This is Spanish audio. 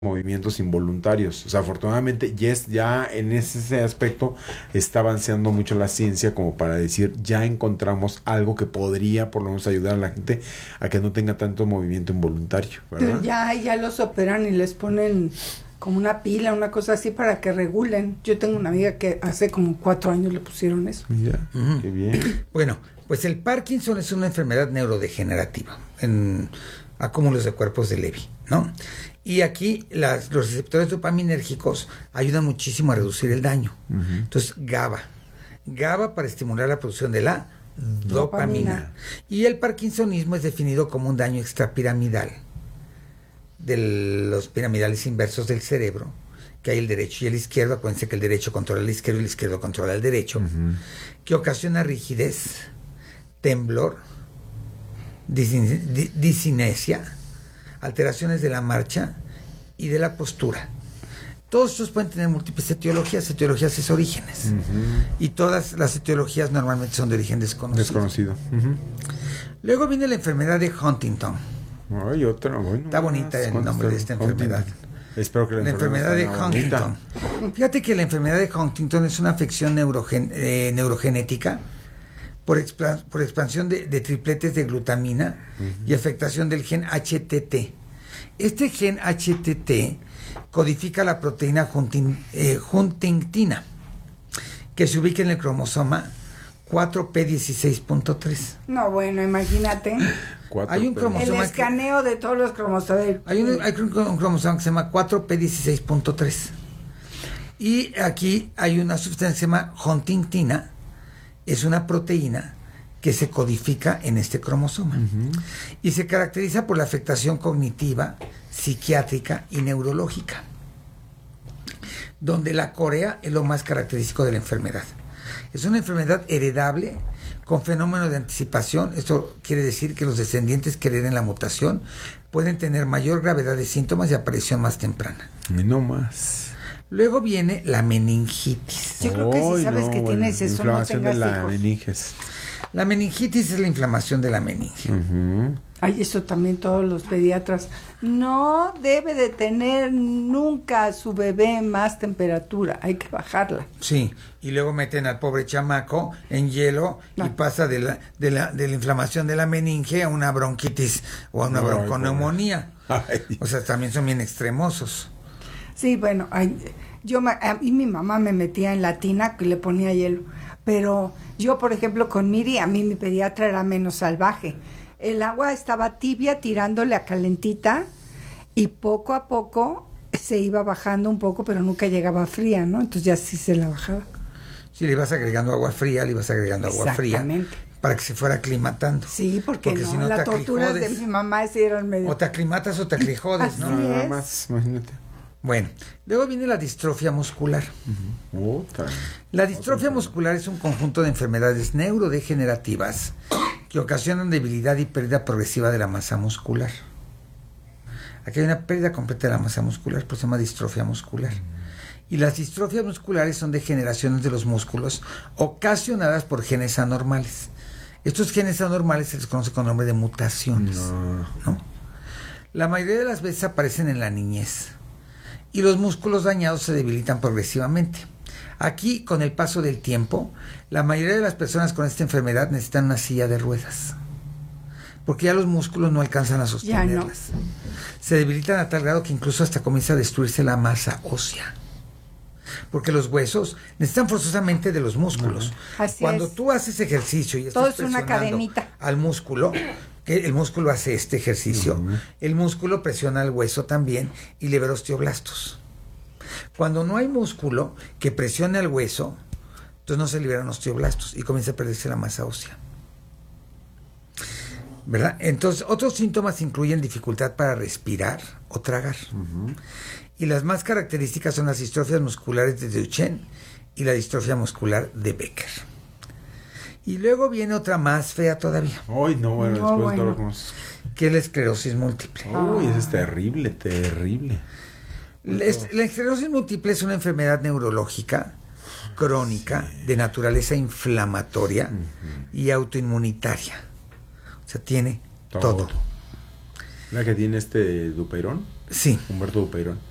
movimientos involuntarios. O sea, afortunadamente ya en ese aspecto está avanzando mucho la ciencia como para decir, ya encontramos algo que podría por lo menos ayudar a la gente a que no tenga tanto movimiento involuntario, ¿verdad? Pero ya los operan y les ponen como una pila, una cosa así para que regulen. Yo tengo una amiga que hace como 4 años le pusieron eso. Mira, qué bien. Bueno, pues el Parkinson es una enfermedad neurodegenerativa en acúmulos de cuerpos de Levy, ¿no? Y aquí los receptores dopaminérgicos ayudan muchísimo a reducir el daño. Entonces, GABA para estimular la producción de la dopamina. Y el parkinsonismo es definido como un daño extrapiramidal de los piramidales inversos del cerebro, que hay el derecho y el izquierdo. Acuérdense que el derecho controla el izquierdo y el izquierdo controla el derecho, que ocasiona rigidez, temblor, disinesia, alteraciones de la marcha y de la postura. Todos estos pueden tener múltiples etiologías es orígenes. Y todas las etiologías normalmente son de origen desconocido. Luego viene la enfermedad de Huntington. Ay, otra, bueno. Está bonita el nombre de esta enfermedad. Espero que la enfermedad de Huntington. Fíjate que la enfermedad de Huntington es una afección neurogenética por expansión de tripletes de glutamina y afectación del gen HTT. Este gen HTT codifica la proteína huntingtina, que se ubica en el cromosoma 4p16.3. No, bueno, imagínate. Hay un cromosoma. El escaneo de todos los cromosomas. Hay un cromosoma que se llama 4p16.3. Y aquí hay una sustancia que se llama huntingtina. Es una proteína que se codifica en este cromosoma. Y se caracteriza por la afectación cognitiva, psiquiátrica y neurológica, donde la corea es lo más característico de la enfermedad. Es una enfermedad heredable con fenómeno de anticipación. Esto quiere decir que los descendientes que hereden la mutación pueden tener mayor gravedad de síntomas y aparición más temprana. No más. Luego viene la meningitis. Yo creo que si sabes que tienes eso, no tengas de la hijos. meninges. La meningitis es la inflamación de la meninge. Ay, eso también todos los pediatras. No debe de tener nunca a su bebé más temperatura, hay que bajarla. Sí, y luego meten al pobre chamaco en hielo y pasa de la inflamación de la meninge a una bronquitis o a una bronconeumonía. O sea, también son bien extremosos. Sí, bueno, a mí mi mamá me metía en la tina y le ponía hielo. Pero yo, por ejemplo, con Miri, a mí mi pediatra era menos salvaje. El agua estaba tibia tirándole a calentita y poco a poco se iba bajando un poco, pero nunca llegaba fría, ¿no? Entonces ya sí se la bajaba. Sí, le ibas agregando agua fría, para que se fuera aclimatando. Sí, porque no, si no las torturas de mi mamá se eran medio... O te aclimatas o te aclijodes, ¿no? Nada más, imagínate. Bueno, luego viene la distrofia muscular. La distrofia muscular es un conjunto de enfermedades neurodegenerativas que ocasionan debilidad y pérdida progresiva de la masa muscular. Aquí hay una pérdida completa de la masa muscular, pues se llama distrofia muscular. Y las distrofias musculares son degeneraciones de los músculos ocasionadas por genes anormales. Estos genes anormales se les conoce con el nombre de mutaciones, ¿no? La mayoría de las veces aparecen en la niñez. Y los músculos dañados se debilitan progresivamente. Aquí, con el paso del tiempo, la mayoría de las personas con esta enfermedad necesitan una silla de ruedas, porque ya los músculos no alcanzan a sostenerlas. Se debilitan a tal grado que incluso hasta comienza a destruirse la masa ósea, porque los huesos necesitan forzosamente de los músculos. Cuando tú haces ejercicio y estás presionando al músculo, que el músculo hace este ejercicio, el músculo presiona al hueso también y libera osteoblastos. Cuando no hay músculo que presione al hueso, entonces no se liberan osteoblastos y comienza a perderse la masa ósea, ¿verdad? Entonces, otros síntomas incluyen dificultad para respirar o tragar. Y las más características son las distrofias musculares de Duchenne y la distrofia muscular de Becker. Y luego viene otra más fea todavía. Ay, no, bueno, No, después bueno. todo lo conozco. Que es la esclerosis múltiple. Uy, eso es terrible, terrible. La esclerosis múltiple es una enfermedad neurológica crónica de naturaleza inflamatoria y autoinmunitaria. O sea, tiene todo. ¿La que tiene Dupeirón? Sí. Humberto Dupeirón.